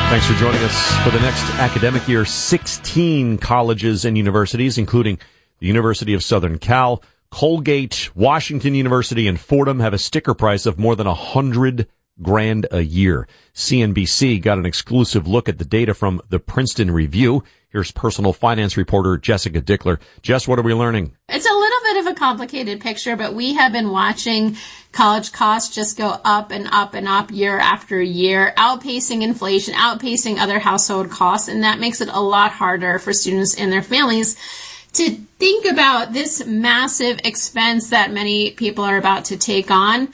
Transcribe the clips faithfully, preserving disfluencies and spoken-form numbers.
Thanks for joining us for the next academic year. sixteen colleges and universities, including the University of Southern Cal, Colgate, Washington University, and Fordham, have a sticker price of more than a hundred grand a year. C N B C got an exclusive look at the data from the Princeton Review. Here's personal finance reporter Jessica Dickler. Jess, what are we learning? It's a little bit of a complicated picture, but we have been watching college costs just go up and up and up year after year, outpacing inflation, outpacing other household costs, and that makes it a lot harder for students and their families to think about this massive expense that many people are about to take on.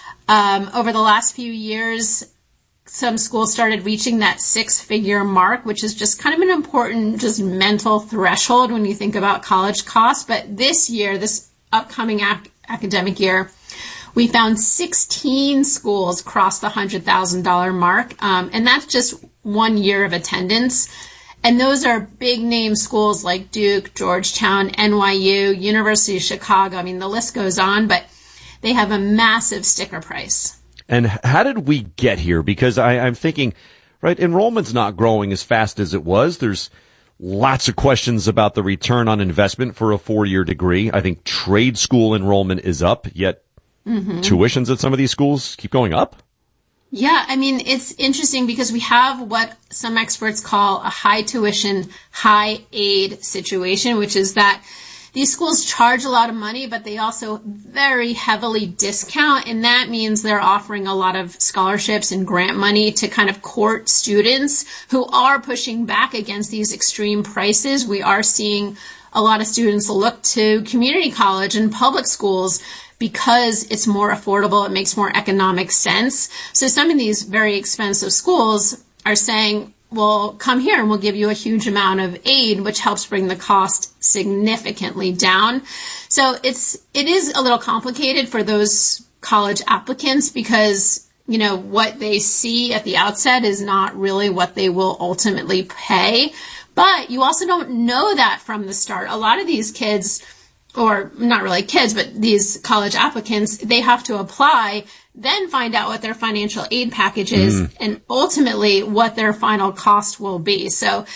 Um, over the last few years, some schools started reaching that six-figure mark, which is just kind of an important just mental threshold when you think about college costs. But this year, this upcoming ac- academic year, we found sixteen schools cross the one hundred thousand dollars mark, um, and that's just one year of attendance. And those are big-name schools like Duke, Georgetown, N Y U, University of Chicago. I mean, the list goes on, but they have a massive sticker price. And how did we get here? Because I, I'm thinking, right, enrollment's not growing as fast as it was. There's lots of questions about the return on investment for a four-year degree. I think trade school enrollment is up, yet mm-hmm. tuitions at some of these schools keep going up. Yeah, I mean, it's interesting because we have what some experts call a high tuition, high aid situation, which is that these schools charge a lot of money, but they also very heavily discount, and that means they're offering a lot of scholarships and grant money to kind of court students who are pushing back against these extreme prices. We are seeing a lot of students look to community college and public schools because it's more affordable, it makes more economic sense. So some of these very expensive schools are saying, well, come here and we'll give you a huge amount of aid, which helps bring the cost significantly down. So it's, it is a little complicated for those college applicants because, you know, what they see at the outset is not really what they will ultimately pay. But you also don't know that from the start. A lot of these kids, or not really kids, but these college applicants, they have to apply, then find out what their financial aid package is, mm. and ultimately what their final cost will be. So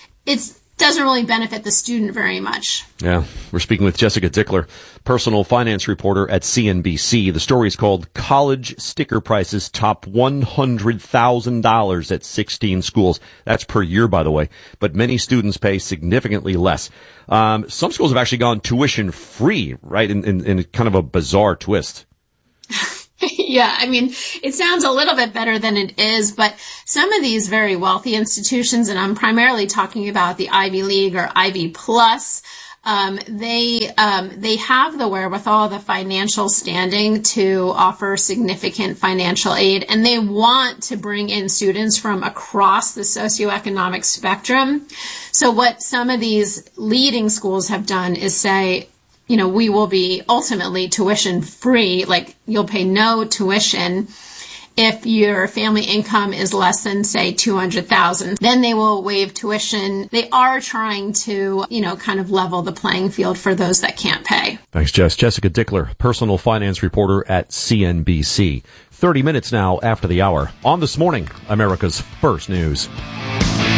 it doesn't really benefit the student very much. Yeah, we're speaking with Jessica Dickler, personal finance reporter at C N B C. The story is called College Sticker Prices Top one hundred thousand dollars at sixteen schools. That's per year, by the way, but many students pay significantly less. Um, some schools have actually gone tuition free, right, in, in, in kind of a bizarre twist. Yeah, I mean, it sounds a little bit better than it is, but some of these very wealthy institutions, and I'm primarily talking about the Ivy League or Ivy Plus, um, they um, they have the wherewithal, the financial standing to offer significant financial aid, and they want to bring in students from across the socioeconomic spectrum. So what some of these leading schools have done is say, you know, we will be ultimately tuition free, like you'll pay no tuition if your family income is less than, say, two hundred thousand dollars. Then they will waive tuition. They are trying to, you know, kind of level the playing field for those that can't pay. Thanks, Jess. Jessica Dickler, personal finance reporter at C N B C. thirty minutes now after the hour. On This Morning, America's First News.